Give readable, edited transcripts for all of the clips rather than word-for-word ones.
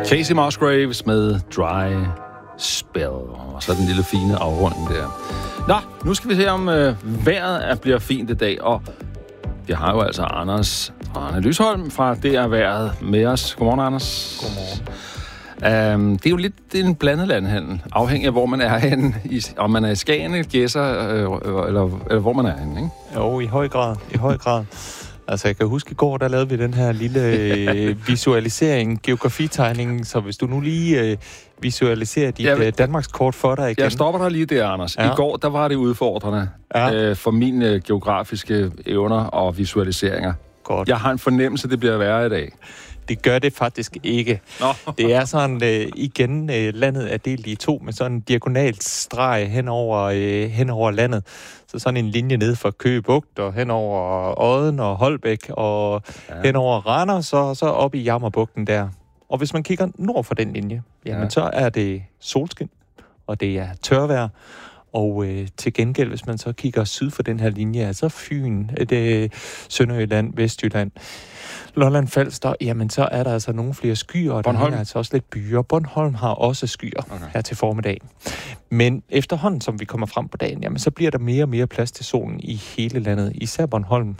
Casey Musgraves med Dry Spell. Og så den lille fine afrunding der. Nå, nu skal vi se, om vejret bliver fint i dag. Og vi har jo altså Arne Lysholm fra DR Vejret med os. Godmorgen, Anders. Godmorgen. Det er jo lidt en blandet landhandel, afhængig af, hvor man er henne. Om man er i Skagen, Gedser, eller hvor man er henne, ikke? Jo, i høj grad. Altså, jeg kan huske, i går, der lavede vi den her lille visualisering, geografitegning, så hvis du nu lige visualiserer dit Danmarkskort for dig igen. Jeg stopper dig lige der, Anders. Ja. I går, der var det udfordrende for mine geografiske evner og visualiseringer. Godt. Jeg har en fornemmelse, det bliver værre i dag. Det gør det faktisk ikke. Nå. Det er sådan, igen, landet er delt i to, med sådan en diagonalt streg hen over landet. Så sådan en linje ned fra Køge Bugt, og hen over Odden og Holbæk, og hen over Randers, så op i Jammerbugten der. Og hvis man kigger nord for den linje, jamen så er det solskin, og det er tørvejr. Og til gengæld, hvis man så kigger syd for den her linje, altså Fyn, det Sønderjylland, Vestjylland, Lolland Falster, jamen så er der altså nogle flere skyer, og der er altså også lidt byer. Bornholm har også skyer her til formiddag. Men efterhånden, som vi kommer frem på dagen, jamen så bliver der mere og mere plads til solen i hele landet. Især Bornholm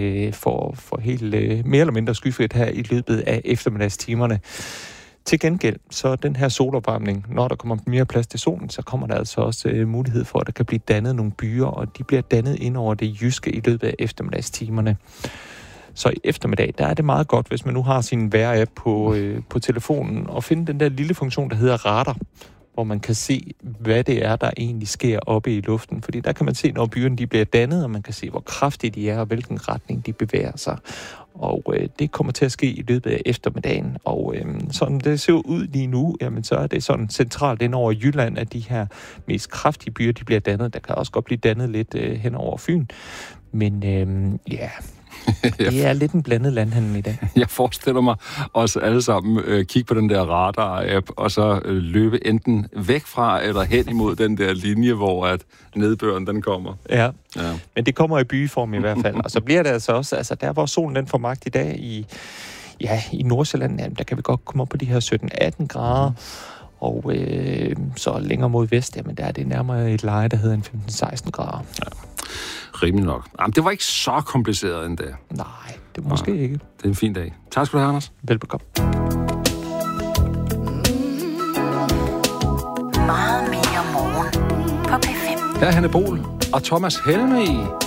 for helt mere eller mindre skyfrit her i løbet af eftermiddagstimerne. Til gengæld, så den her solopvarmning, når der kommer mere plads til solen, så kommer der altså også mulighed for, at der kan blive dannet nogle byer, og de bliver dannet ind over det jyske i løbet af eftermiddagstimerne. Så i eftermiddag, der er det meget godt, hvis man nu har sin vejr-app på telefonen, og finde den der lille funktion, der hedder radar, hvor man kan se, hvad det er, der egentlig sker oppe i luften. Fordi der kan man se, når byerne de bliver dannet, og man kan se, hvor kraftige de er, og hvilken retning de bevæger sig. Og det kommer til at ske i løbet af eftermiddagen. Og sådan det ser ud lige nu, jamen så er det sådan centralt ind over Jylland, at de her mest kraftige byer, de bliver dannet. Der kan også godt blive dannet lidt hen over Fyn. Men det er lidt en blandet landhandel i dag. Jeg forestiller mig os alle sammen kigge på den der radar-app, og så løbe enten væk fra eller hen imod den der linje, hvor at nedbøren den kommer. Ja. Men det kommer i byeform i hvert fald. Og så bliver det altså også, altså der hvor solen den får magt i dag i Nordsjælland, jamen, der kan vi godt komme op på de her 17-18 grader. Og så længere mod vest, jamen der er det nærmere et leje, der hedder en 15-16 grader. Ja. Rimelig nok. Jamen, det var ikke så kompliceret endda. Nej, det måske ikke. Det er en fin dag. Tak skal du have, Anders. Velbekomme. Meget mere morgen på P5. Her er Hanne Bol og Thomas Helme i